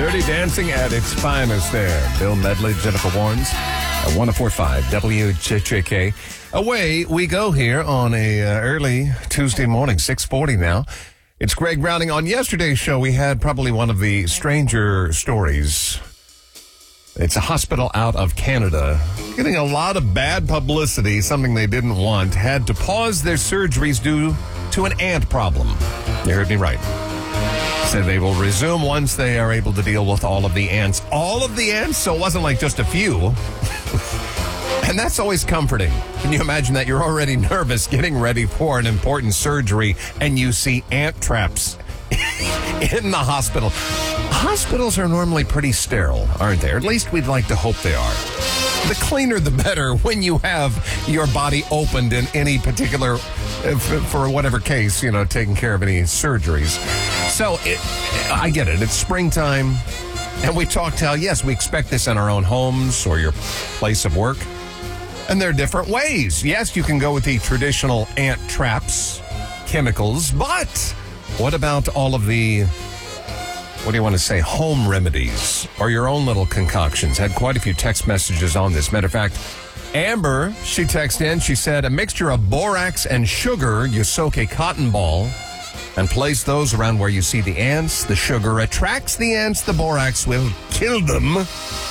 Dirty Dancing at its finest there. Bill Medley, Jennifer Warnes at 104.5 WJJK. Away we go here on a early Tuesday morning, 6:40 now. It's Greg Browning. On yesterday's show, we had probably one of the stranger stories. It's a hospital out of Canada getting a lot of bad publicity, something they didn't want, had to pause their surgeries due to an ant problem. You heard me right. Said they will resume once they are able to deal with all of the ants. All of the ants? So it wasn't like just a few. And that's always comforting. Can you imagine that you're already nervous getting ready for an important surgery and you see ant traps in the hospital? Hospitals are normally pretty sterile, aren't they? Or at least we'd like to hope they are. The cleaner, the better when you have your body opened in any particular, for whatever case, taking care of any surgeries. So I get it. It's springtime. And we talked how, yes, we expect this in our own homes or your place of work. And there are different ways. Yes, you can go with the traditional ant traps, chemicals, but what about all of the, what do you want to say, home remedies or your own little concoctions? Had quite a few text messages on this. Matter of fact, Amber, she texted in, she said, a mixture of borax and sugar, you soak a cotton ball and place those around where you see the ants. The sugar attracts the ants. The borax will kill them.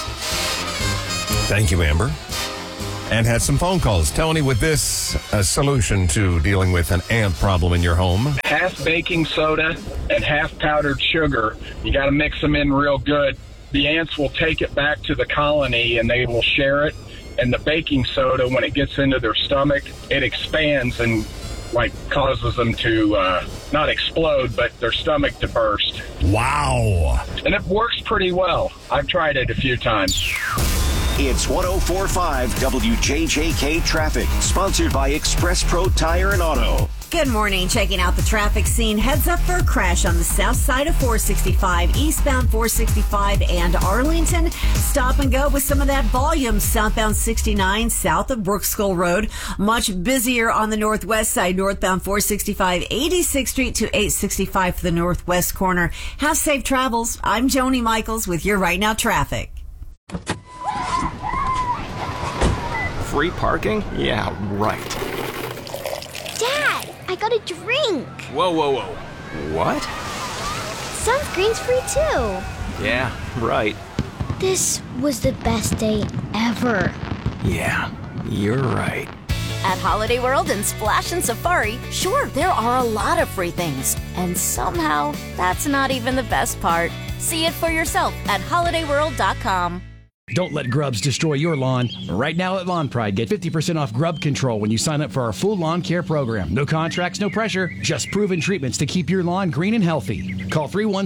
Thank you, Amber. And had some phone calls. Tony, with this solution to dealing with an ant problem in your home. Half baking soda and half powdered sugar. You got to mix them in real good. The ants will take it back to the colony and they will share it. And the baking soda, when it gets into their stomach, it expands and causes them to not explode, but their stomach to burst. Wow. And it works pretty well. I've tried it a few times. It's 104.5 WJJK Traffic, sponsored by Express Pro Tire and Auto. Good morning. Checking out the traffic scene. Heads up for a crash on the south side of 465, eastbound 465 and Arlington. Stop and go with some of that volume. Southbound 69, south of Brook Skull Road. Much busier on the northwest side, northbound 465, 86th Street to 865 for the northwest corner. Have safe travels. I'm Joni Michaels with your Right Now traffic. Free parking? Yeah, right. Dad, I got a drink. Whoa. What? Sunscreen's free too. Yeah, right. This was the best day ever. Yeah, you're right. At Holiday World and Splash and Safari, sure, there are a lot of free things. And somehow, that's not even the best part. See it for yourself at holidayworld.com. Don't let grubs destroy your lawn. Right now at Lawn Pride, get 50% off grub control when you sign up for our full lawn care program. No contracts, no pressure. Just proven treatments to keep your lawn green and healthy. Call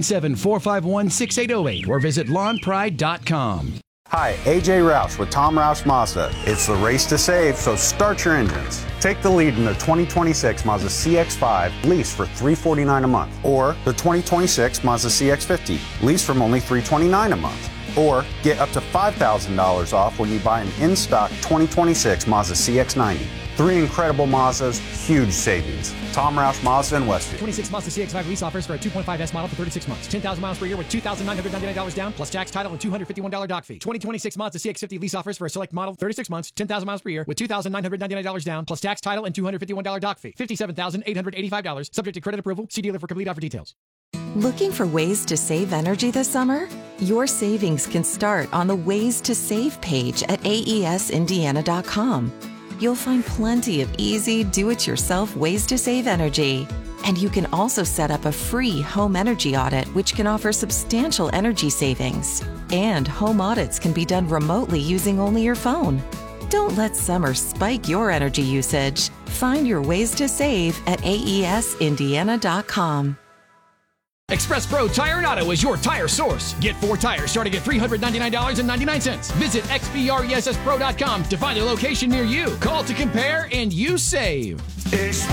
317-451-6808 or visit lawnpride.com. Hi, AJ Roush with Tom Roush Mazda. It's the race to save, so start your engines. Take the lead in the 2026 Mazda CX-5 lease for $349 a month, or the 2026 Mazda CX-50 lease from only $329 a month. Or get up to $5,000 off when you buy an in-stock 2026 Mazda CX-90. 3 incredible Mazdas, huge savings. Tom Roush Mazda in Westview. 26 Mazda CX-5 lease offers for a 2.5S model for 36 months. 10,000 miles per year with $2,999 down, plus tax, title, and $251 doc fee. 2026 Mazda CX-50 lease offers for a select model, 36 months, 10,000 miles per year with $2,999 down, plus tax, title, and $251 doc fee. $57,885, subject to credit approval. See dealer for complete offer details. Looking for ways to save energy this summer? Your savings can start on the Ways to Save page at aesindiana.com. You'll find plenty of easy, do-it-yourself ways to save energy. And you can also set up a free home energy audit, which can offer substantial energy savings. And home audits can be done remotely using only your phone. Don't let summer spike your energy usage. Find your ways to save at aesindiana.com. Express Pro Tire and Auto is your tire source. Get 4 tires starting at $399.99. Visit xpresspro.com to find a location near you. Call to compare and you save.